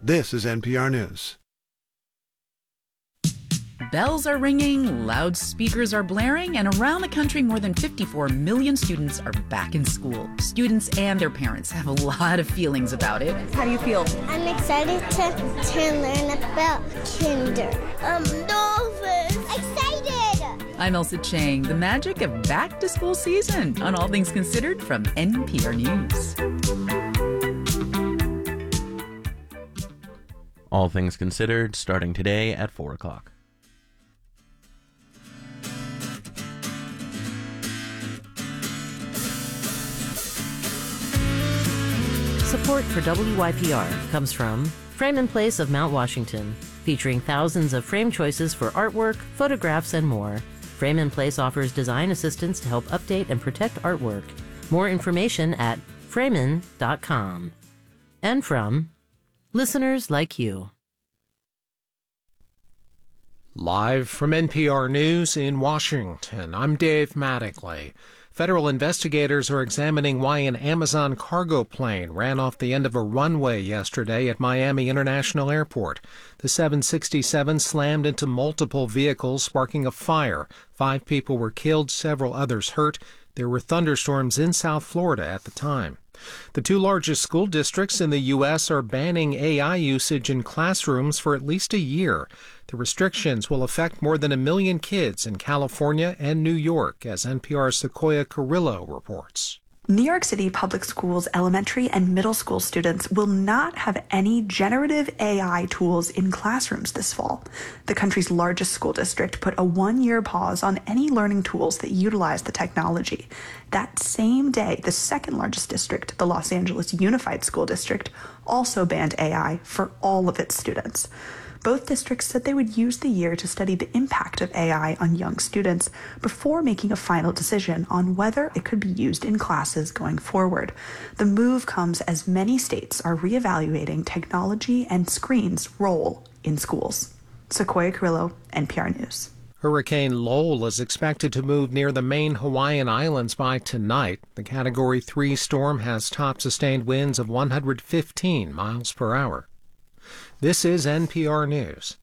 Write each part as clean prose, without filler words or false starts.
This is NPR News. Bells are ringing, loudspeakers are blaring, and around the country, more than 54 million students are back in school. Students and their parents have a lot of feelings about it. How do you feel? I'm excited to learn about kinder. I'm nervous. Excited! I'm Elsa Chang. The magic of back-to-school season on All Things Considered from NPR News. All Things Considered, starting today at 4 o'clock. Support for WYPR comes from Frame and Place of Mount Washington, featuring thousands of frame choices for artwork, photographs, and more. Frame and Place offers design assistance to help update and protect artwork. More information at framin.com. And from listeners like you. Live from NPR News in Washington, I'm Dave Mattingly. Federal investigators are examining why an Amazon cargo plane ran off the end of a runway yesterday at Miami International Airport. The 767 slammed into multiple vehicles, sparking a fire. 5 people were killed, several others hurt. There were thunderstorms in South Florida at the time. The 2 largest school districts in the U.S. are banning AI usage in classrooms for at least a year. The restrictions will affect more than 1 million kids in California and New York, as NPR's Sequoia Carrillo reports. New York City public schools elementary and middle school students will not have any generative AI tools in classrooms this fall. The country's largest school district put a 1-year pause on any learning tools that utilize the technology. That same day, the second largest district, the Los Angeles Unified School District, also banned AI for all of its students. Both districts said they would use the year to study the impact of AI on young students before making a final decision on whether it could be used in classes going forward. The move comes as many states are reevaluating technology and screens' role in schools. Sequoia Carrillo, NPR News. Hurricane Lowell is expected to move near the main Hawaiian Islands by tonight. The Category 3 storm has top sustained winds of 115 miles per hour. This is NPR News.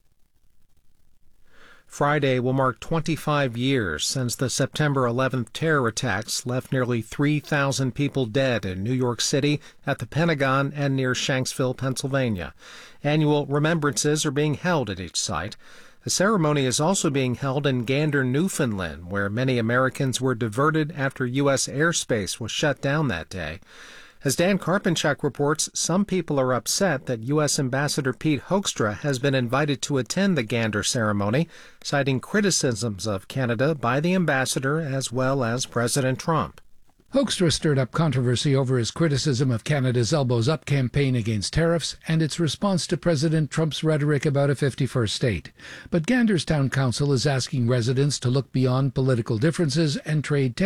Friday will mark 25 years since the September 11th terror attacks left nearly 3,000 people dead in New York City, at the Pentagon, and near Shanksville, Pennsylvania. Annual remembrances are being held at each site. A ceremony is also being held in Gander, Newfoundland, where many Americans were diverted after U.S. airspace was shut down that day. As Dan Karpinchuk reports, some people are upset that U.S. Ambassador Pete Hoekstra has been invited to attend the Gander ceremony, citing criticisms of Canada by the ambassador as well as President Trump. Hoekstra stirred up controversy over his criticism of Canada's elbows up campaign against tariffs and its response to President Trump's rhetoric about a 51st state. But Gander's town council is asking residents to look beyond political differences and trade